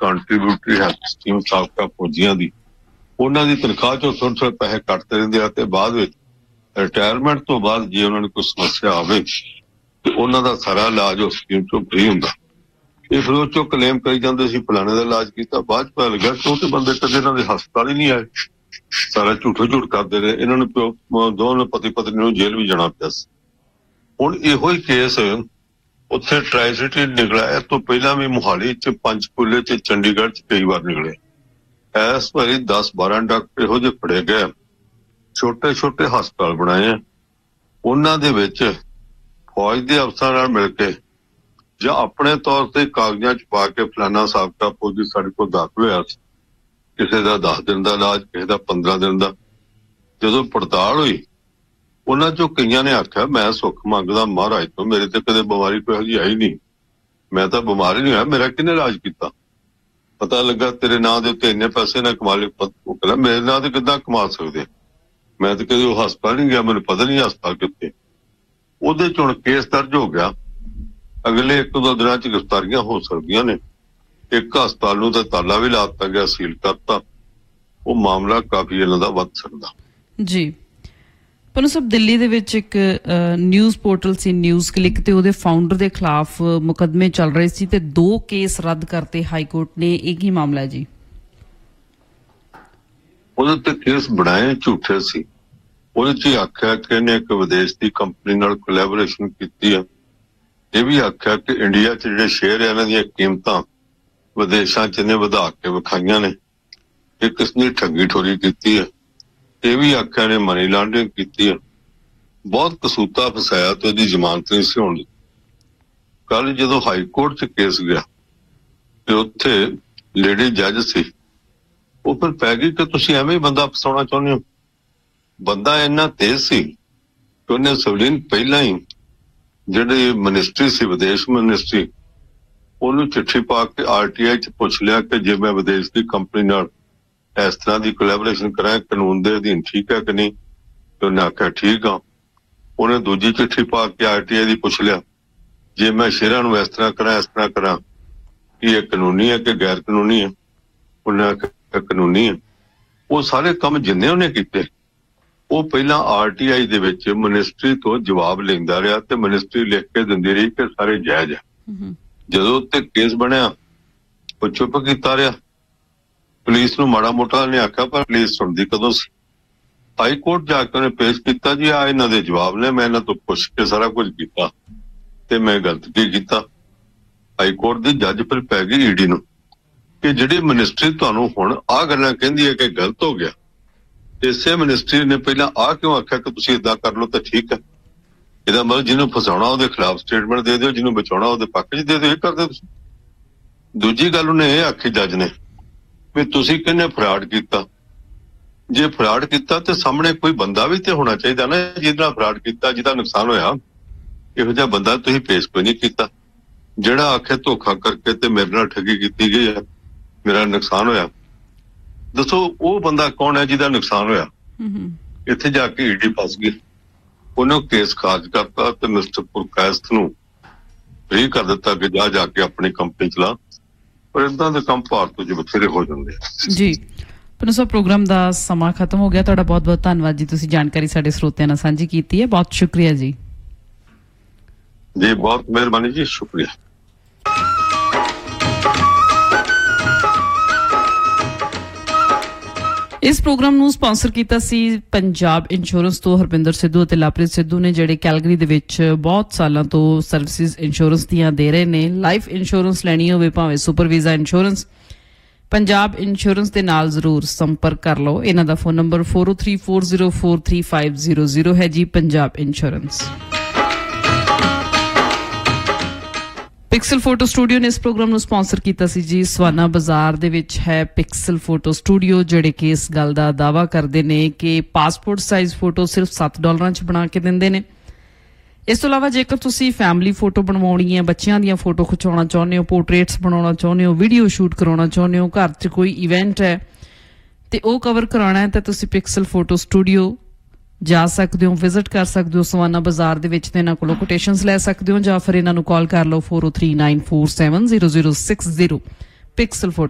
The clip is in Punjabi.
ਕੰਟਰੀਬਿਊਟਰੀ ਹੈਲਥ ਸਕੀਮ ਸਾਬਕਾ ਫੌਜੀਆਂ ਦੀ, ਉਹਨਾਂ ਦੀ ਤਨਖਾਹ ਚੋਂ ਥੋੜ੍ਹੇ ਥੋੜ੍ਹੇ ਪੈਸੇ ਕੱਟਦੇ ਰਹਿੰਦੇ ਆ ਤੇ ਬਾਅਦ ਵਿੱਚ ਰਿਟਾਇਰਮੈਂਟ ਤੋਂ ਬਾਅਦ ਜੇ ਉਹਨਾਂ ਨੂੰ ਕੋਈ ਸਮੱਸਿਆ ਆਵੇ ਤੇ ਉਹਨਾਂ ਦਾ ਸਾਰਾ ਇਲਾਜ ਉਸ ਸਕੀਮ ਚੋਂ ਫ੍ਰੀ ਹੁੰਦਾ। ਇਹ ਫਿਰ ਉਹ ਚੋਂ ਕਲੇਮ ਕਰੀ ਜਾਂਦੇ ਸੀ ਫਲਾਣੇ ਦਾ ਇਲਾਜ ਕੀਤਾ, ਬਾਅਦ ਚ ਪਤਾ ਲੱਗਿਆ ਕਿ ਉਹ ਤੇ ਬੰਦੇ ਕਦੇ ਇਹਨਾਂ ਦੇ ਹਸਪਤਾਲ ਹੀ ਨਹੀਂ ਆਏ, ਸਾਰਾ ਝੂਠੋ ਝੂਠ ਕਰਦੇ ਰਹੇ। ਇਹਨਾਂ ਨੂੰ ਦੋਨੋਂ ਪਤੀ ਪਤਨੀ ਨੂੰ ਜੇਲ੍ਹ ਵੀ ਜਾਣਾ ਪਿਆ ਸੀ। ਹੁਣ ਇਹੋ ਹੀ ਕੇਸ ਉੱਥੇ ਟਰਾਈ ਸਿਟੀ ਨਿਕਲਿਆ, ਇਸ ਤੋਂ ਪਹਿਲਾਂ ਵੀ ਮੋਹਾਲੀ ਚ, ਪੰਚਕੂਲੇ ਚ, ਚੰਡੀਗੜ੍ਹ ਚ ਕਈ ਵਾਰ ਨਿਕਲੇ। ਇਸ ਵਾਰੀ 10-12 ਡਾਕਟਰ ਇਹੋ ਜਿਹੇ ਫੜੇ ਗਏ, ਛੋਟੇ ਛੋਟੇ ਹਸਪਤਾਲ ਬਣਾਏ ਆ, ਉਹਨਾਂ ਦੇ ਵਿੱਚ ਫੌਜ ਦੇ ਅਫਸਰਾਂ ਨਾਲ ਮਿਲ ਕੇ ਜਾਂ ਆਪਣੇ ਤੌਰ ਤੇ ਕਾਗਜ਼ਾਂ ਚ ਪਾ ਕੇ ਫਲਾਨਾ ਸਾਬਕਾ ਫੌਜੀ ਸਾਡੇ ਕੋਲ ਦਾਖਲ ਹੋਇਆ ਸੀ, ਕਿਸੇ ਦਾ 10 ਦਿਨ ਦਾ ਇਲਾਜ, ਕਿਸੇ ਦਾ 15 ਦਿਨ ਦਾ। ਜਦੋਂ ਪੜਤਾਲ ਹੋਈ ਉਹਨਾਂ ਚੋਂ ਕਈਆਂ ਨੇ ਆਖਿਆ ਮੈਂ ਸੁੱਖ ਮੰਗਦਾ ਮਹਾਰਾਜ ਤੋਂ, ਮੇਰੇ ਤੇ ਕਦੇ ਬਿਮਾਰੀ ਕੋਈ ਜਿਹੀ ਆਈ ਨਹੀਂ, ਮੈਂ ਤਾਂ ਬਿਮਾਰ ਹੀ ਨਹੀਂ ਹੋਇਆ, ਮੇਰਾ ਕਿਹਨੇ ਇਲਾਜ ਕੀਤਾ? ਪਤਾ ਲੱਗਾ ਤੇਰੇ ਨਾਂ ਦੇ ਉੱਤੇ ਇੰਨੇ ਪੈਸੇ ਨਾ ਕਮਾ ਲਏ। ਉਹ ਕਹਿੰਦਾ ਮੇਰੇ ਨਾਂ ਤੇ ਕਿੱਦਾਂ ਕਮਾ ਸਕਦੇ, ਮੈਂ ਤਾਂ ਕਦੇ ਉਹ ਹਸਪਤਾਲ ਨਹੀਂ ਗਿਆ, ਮੈਨੂੰ ਪਤਾ ਨਹੀਂ ਹਸਪਤਾਲ ਕਿੱਥੇ। ਉਹਦੇ ਚ ਹੁਣ ਕੇਸ ਦਰਜ ਹੋ ਗਿਆ, ਅਗਲੇ 1-2 ਦਿਨਾਂ ਚ ਗ੍ਰਿਫਤਾਰੀਆਂ ਹੋ ਸਕਦੀਆਂ ਨੇ। ਇੱਕ ਹਸਪਤਾਲ ਨੂੰ ਤਾਂ ਤਾਲਾ ਵੀ ਲਾ ਦਿੱਤਾ ਗਿਆ, ਸੀਲ ਕਰਤਾ। ਉਹ ਮਾਮਲਾ ਕਾਫੀ ਇਹਨਾਂ ਦਾ ਵੱਧ ਸਕਦਾ ਜੀ। ਪਰ ਸਭ ਦਿੱਲੀ ਦੇ ਵਿੱਚ ਇੱਕ ਨਿਊਜ਼ ਪੋਰਟਲ ਸੀ ਨਿਊਜ਼ ਕਲਿੱਕ, ਤੇ ਉਹਦੇ ਫਾਊਂਡਰ ਦੇ ਖਿਲਾਫ ਮੁਕੱਦਮੇ ਚੱਲ ਰਹੇ ਸੀ ਤੇ 2 ਕੇਸ ਰੱਦ ਕਰਤੇ ਹਾਈ ਕੋਰਟ ਨੇ। ਇਹ ਕੀ ਮਾਮਲਾ ਜੀ? ਉਹਦੇ ਤੇ ਕੇਸ ਬਣਾਏ ਝੂਠੇ ਸੀ। ਉਹਦੇ ਚ ਆਖਿਆ ਕਿ ਇਹਨੇ ਇੱਕ ਵਿਦੇਸ਼ ਦੀ ਕੰਪਨੀ ਨਾਲ ਕੋਲੈਬੋਰੇਸ਼ਨ ਕੀਤੀ ਆ। ਇਹ ਵੀ ਆਖਿਆ ਕਿ ਇੰਡੀਆ ਚ ਜਿਹੜੇ ਸ਼ੇਅਰ ਆ ਇਹਨਾਂ ਦੀਆਂ ਕੀਮਤਾਂ ਵਿਦੇਸ਼ਾਂ ਚ ਇਹਨੇ ਵਧਾ ਕੇ ਵਿਖਾਈਆਂ ਨੇ। ਇਹ ਕਿਸ ਨੇ ਠੱਗੀ ਠੋਰੀ ਕੀਤੀ ਹੈ। ਇਹ ਵੀ ਆਖਿਆ ਨੇ ਮਨੀ ਲਾਂਡਰਿੰਗ ਕੀਤੀ ਹੈ। ਬਹੁਤ ਕਸੂਤਾ ਫਸਾਇਆ ਤੇ ਉਹਦੀ ਜ਼ਮਾਨਤ ਨਹੀਂ ਸੀ ਹੋਣੀ। ਕੱਲ ਜਦੋਂ ਹਾਈ ਕੋਰਟ ਚ ਕੇਸ ਗਿਆ ਤੇ ਉੱਥੇ ਲੇਡੀ ਜੱਜ ਸੀ, ਉਹ ਫਿਰ ਪੈ ਗਈ ਕਿ ਤੁਸੀਂ ਐਵੇਂ ਹੀ ਬੰਦਾ ਫਸਾਉਣਾ ਚਾਹੁੰਦੇ ਹੋ। ਬੰਦਾ ਇੰਨਾ ਤੇਜ਼ ਸੀ ਕਿ ਉਹਨੇ ਸਵਲੀਨ ਪਹਿਲਾਂ ਹੀ ਜਿਹੜੀ ਮਿਨਿਸਟਰੀ ਸੀ, ਵਿਦੇਸ਼ ਮਿਨਿਸਟਰੀ, ਉਹਨੂੰ ਚਿੱਠੀ ਪਾ ਕੇ RTI ਚ ਪੁੱਛ ਲਿਆ ਕਿ ਜੇ ਮੈਂ ਵਿਦੇਸ਼ ਦੀ ਕੰਪਨੀ ਨਾਲ ਇਸ ਤਰ੍ਹਾਂ ਦੀ ਕੋਲੈਬੋਰੇਸ਼ਨ ਕਰਾਂ ਕਾਨੂੰਨ ਦੇ ਅਧੀਨ ਠੀਕ ਹੈ ਕਿ ਨਹੀਂ। ਤੇ ਉਹਨੇ ਆਖਿਆ ਠੀਕ ਆ। ਉਹਨੇ ਦੂਜੀ ਚਿੱਠੀ ਪਾ ਕੇ RTI ਦੀ ਪੁੱਛ ਲਿਆ ਜੇ ਮੈਂ ਸ਼ੇਅਰਾਂ ਨੂੰ ਇਸ ਤਰ੍ਹਾਂ ਕਰਾਂ ਕਿ ਇਹ ਕਾਨੂੰਨੀ ਹੈ ਕਿ ਗੈਰ ਕਾਨੂੰਨੀ ਹੈ। ਉਹਨੇ ਆਖਿਆ ਕਾਨੂੰਨੀ ਹੈ। ਉਹ ਸਾਰੇ ਕੰਮ ਜਿੰਨੇ ਉਹਨੇ ਕੀਤੇ ਉਹ ਪਹਿਲਾਂ RTI ਦੇ ਵਿੱਚ ਮਿਨਿਸਟਰੀ ਤੋਂ ਜਵਾਬ ਲੈਂਦਾ ਰਿਹਾ ਤੇ ਮਿਨਿਸਟਰੀ ਲਿਖ ਕੇ ਦਿੰਦੀ ਰਹੀ ਕਿ ਸਾਰੇ ਜਾਇਜ਼ ਹੈ। ਜਦੋਂ ਉੱਤੇ ਕੇਸ ਬਣਿਆ ਉਹ ਚੁੱਪ ਕੀਤਾ ਰਿਹਾ। ਪੁਲਿਸ ਨੂੰ ਮਾੜਾ ਮੋਟਾ ਨੇ ਆਖਿਆ ਪਰ ਪੁਲਿਸ ਸੁਣਦੀ ਕਦੋਂ ਸੀ। ਹਾਈ ਕੋਰਟ ਜਾ ਕੇ ਉਹਨੇ ਪੇਸ਼ ਕੀਤਾ ਜੀ ਆ ਇਹਨਾਂ ਦੇ ਜਵਾਬ ਨੇ, ਮੈਂ ਇਹਨਾਂ ਤੋਂ ਪੁੱਛ ਕੇ ਸਾਰਾ ਕੁਝ ਕੀਤਾ ਤੇ ਮੈਂ ਗਲਤ ਕੀ ਕੀਤਾ। ਹਾਈ ਕੋਰਟ ਦੀ ਜੱਜ ਫਿਰ ਪੈ ਗਈ ED ਨੂੰ ਕਿ ਜਿਹੜੀ ਮਿਨਿਸਟਰੀ ਤੁਹਾਨੂੰ ਹੁਣ ਆਹ ਗੱਲਾਂ ਕਹਿੰਦੀ ਹੈ ਕਿ ਗਲਤ ਹੋ ਗਿਆ, ਇਸੇ ਮਿਨਿਸਟਰੀ ਨੇ ਪਹਿਲਾਂ ਆਹ ਕਿਉਂ ਆਖਿਆ ਕਿ ਤੁਸੀਂ ਏਦਾਂ ਕਰ ਲਓ ਤਾਂ ਠੀਕ ਹੈ। ਇਹਦਾ ਮਤਲਬ ਜਿਹਨੂੰ ਫਸਾਉਣਾ ਉਹਦੇ ਖਿਲਾਫ ਸਟੇਟਮੈਂਟ ਦੇ ਦਿਓ, ਜਿਹਨੂੰ ਬਚਾਉਣਾ ਉਹਦੇ ਪੱਖ 'ਚ ਦੇ ਦਿਓ। ਇਹ ਕਰਦੇ ਤੁਸੀਂ। ਦੂਜੀ ਗੱਲ ਉਹਨੇ ਇਹ ਆਖੀ ਜੱਜ ਨੇ ਵੀ ਤੁਸੀਂ ਕਹਿੰਦੇ ਫਰਾਡ ਕੀਤਾ। ਜੇ ਫਰਾਡ ਕੀਤਾ ਤੇ ਸਾਹਮਣੇ ਕੋਈ ਬੰਦਾ ਵੀ ਤੇ ਹੋਣਾ ਚਾਹੀਦਾ ਨਾ ਜਿਹਦੇ ਨਾਲ ਫਰਾਡ ਕੀਤਾ, ਜਿਹਦਾ ਨੁਕਸਾਨ ਹੋਇਆ। ਇਹੋ ਜਿਹਾ ਬੰਦਾ ਤੁਸੀਂ ਪੇਸ਼ ਕੋਈ ਨਹੀਂ ਕੀਤਾ ਜਿਹੜਾ ਆਖੇ ਧੋਖਾ ਕਰਕੇ ਤੇ ਮੇਰੇ ਨਾਲ ਠੱਗੀ ਕੀਤੀ ਗਈ ਹੈ, ਮੇਰਾ ਨੁਕਸਾਨ ਹੋਇਆ। ਦੱਸੋ ਉਹ ਬੰਦਾ ਕੌਣ ਹੈ ਜਿਹਦਾ ਨੁਕਸਾਨ ਹੋਇਆ? ਇੱਥੇ ਜਾ ਕੇ ED ਫਸ ਗਈ। ਉਹਨੇ ਕੇਸ ਖਾਰਜ ਕਰਤਾ ਤੇ ਮਿਸਟਰ ਪੁਰਕਾਇਸਤ ਨੂੰ ਫ੍ਰੀ ਕਰ ਦਿੱਤਾ ਕਿ ਜਾ ਕੇ ਆਪਣੀ ਕੰਪਨੀ ਚਲਾ। ਪਰ ਏਦਾਂ ਦੇ ਕੰਮ ਭਾਰਤ 'ਚ ਬਥੇਰੇ ਹੋ ਜਾਂਦੇ ਜੀ। ਪਨੂ ਸਾਹਿਬ ਪ੍ਰੋਗਰਾਮ ਦਾ ਸਮਾਂ ਖਤਮ ਹੋ ਗਿਆ। ਤੁਹਾਡਾ ਬਹੁਤ ਬਹੁਤ ਧੰਨਵਾਦ ਜੀ, ਤੁਸੀਂ ਜਾਣਕਾਰੀ ਸਾਡੇ ਸਰੋਤਿਆਂ ਨਾਲ ਸਾਂਝੀ ਕੀਤੀ ਹੈ। ਬਹੁਤ ਸ਼ੁਕਰੀਆ ਜੀ। ਜੀ ਬਹੁਤ ਮਿਹਰਬਾਨੀ ਜੀ, ਸ਼ੁਕਰੀਆ। ਇਸ ਪ੍ਰੋਗਰਾਮ ਨੂੰ ਸਪਾਂਸਰ ਕੀਤਾ ਸੀ ਪੰਜਾਬ ਇੰਸ਼ੋਰੈਂਸ ਤੋਂ ਹਰਪਿੰਦਰ ਸਿੱਧੂ ਅਤੇ ਲਵਪ੍ਰੀਤ ਸਿੱਧੂ ਨੇ, ਜਿਹੜੇ ਕੈਲਗਰੀ ਦੇ ਵਿੱਚ ਬਹੁਤ ਸਾਲਾਂ ਤੋਂ ਸਰਵਿਸਿਜ਼ ਇੰਸ਼ੋਰੈਂਸ ਦੀਆਂ ਦੇ ਰਹੇ ਨੇ। ਲਾਈਫ ਇੰਸ਼ੋਰੈਂਸ ਲੈਣੀ ਹੋਵੇ ਭਾਵੇਂ super visa insurance, Punjab insurance ਦੇ ਨਾਲ ਜ਼ਰੂਰ ਸੰਪਰਕ ਕਰ ਲਓ। ਇਹਨਾਂ ਦਾ ਫੋਨ ਨੰਬਰ 4034043500 ਹੈ ਜੀ। Punjab insurance. Pixel photo studio ਨੇ ਇਸ ਪ੍ਰੋਗਰਾਮ ਨੂੰ ਸਪਾਂਸਰ ਕੀਤਾ ਸੀ ਜੀ। ਸਵਾਨਾ ਬਾਜ਼ਾਰ ਦੇ ਵਿੱਚ ਹੈ ਪਿਕਸਲ ਫੋਟੋ ਸਟੂਡੀਓ, ਜਿਹੜੇ ਕਿ ਇਸ ਗੱਲ ਦਾ ਦਾਅਵਾ ਕਰਦੇ ਨੇ ਕਿ ਪਾਸਪੋਰਟ ਸਾਈਜ਼ ਫੋਟੋ ਸਿਰਫ $7 'ਚ ਬਣਾ ਕੇ ਦਿੰਦੇ ਨੇ। ਇਸ ਤੋਂ ਇਲਾਵਾ ਜੇਕਰ ਤੁਸੀਂ ਫੈਮਿਲੀ ਫੋਟੋ ਬਣਵਾਉਣੀ ਹੈ, ਬੱਚਿਆਂ ਦੀਆਂ ਫੋਟੋ ਖਿਚਾਉਣਾ ਚਾਹੁੰਦੇ ਹੋ, ਪੋਰਟਰੇਟਸ ਬਣਾਉਣਾ ਚਾਹੁੰਦੇ ਹੋ, ਵੀਡੀਓ ਸ਼ੂਟ ਕਰਾਉਣਾ ਚਾਹੁੰਦੇ ਹੋ, ਘਰ 'ਚ ਕੋਈ ਇਵੈਂਟ ਹੈ ਤੇ ਉਹ ਕਵਰ ਕਰਾਉਣਾ ਹੈ ਤਾਂ ਤੁਸੀਂ ਪਿਕਸਲ ਫੋਟੋ ਸਟੂਡੀਓ ਜਾ ਸਕਦੇ ਹੋ, ਵਿਜ਼ਿਟ ਕਰ ਸਕਦੇ ਹੋ ਸਵਾਨਾ ਬਾਜ਼ਾਰ ਦੇ ਵਿੱਚ ਤੇ ਇਹਨਾਂ ਕੋਲੋਂ ਕੋਟੇਸ਼ਨਸ ਲੈ ਸਕਦੇ ਹੋ, ਜਾਂ ਫਿਰ ਇਹਨਾਂ ਨੂੰ ਕਾਲ ਕਰ ਲਓ 4039470060 ਪਿਕਸਲ ਫੋਟੋ।